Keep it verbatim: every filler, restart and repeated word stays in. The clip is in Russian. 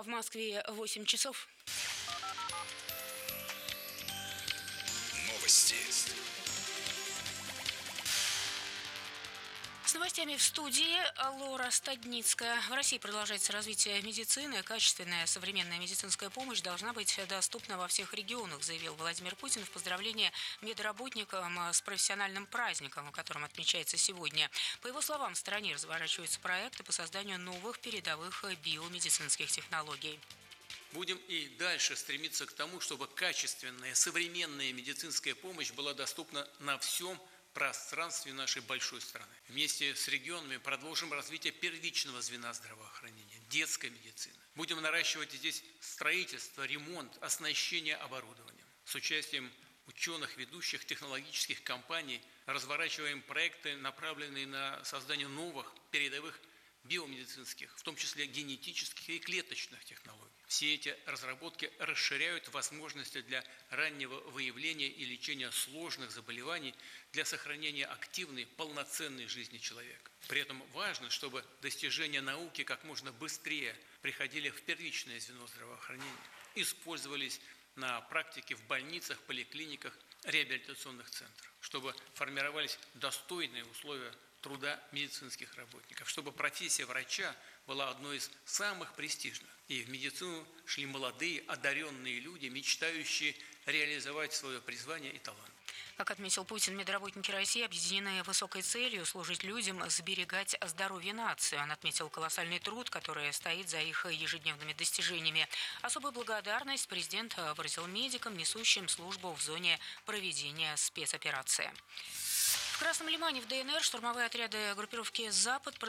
В Москве восемь часов. Новости. С новостями в студии Лора Стадницкая. В России продолжается развитие медицины. Качественная современная медицинская помощь должна быть доступна во всех регионах, заявил Владимир Путин в поздравлении медработникам с профессиональным праздником, которым отмечается сегодня. По его словам, в стране разворачиваются проекты по созданию новых передовых биомедицинских технологий. Будем и дальше стремиться к тому, чтобы качественная современная медицинская помощь была доступна на всем пространстве нашей большой страны. Вместе с регионами продолжим развитие первичного звена здравоохранения, детской медицины. Будем наращивать здесь строительство, ремонт, оснащение оборудованием. С участием ученых, ведущих технологических компаний разворачиваем проекты, направленные на создание новых передовых биомедицинских, в том числе генетических и клеточных технологий. Все эти разработки расширяют возможности для раннего выявления и лечения сложных заболеваний для сохранения активной, полноценной жизни человека. При этом важно, чтобы достижения науки как можно быстрее приходили в первичное звено здравоохранения, использовались на практике в больницах, поликлиниках, реабилитационных центрах, чтобы формировались достойные условия труда медицинских работников, чтобы профессия врача была одной из самых престижных. И в медицину шли молодые, одаренные люди, мечтающие реализовать свое призвание и талант. Как отметил Путин, медработники России объединены высокой целью служить людям, сберегать здоровье нации. Он отметил колоссальный труд, который стоит за их ежедневными достижениями. Особую благодарность президент выразил медикам, несущим службу в зоне проведения спецоперации. В Красном Лимане в ДНР штурмовые отряды группировки «Запад»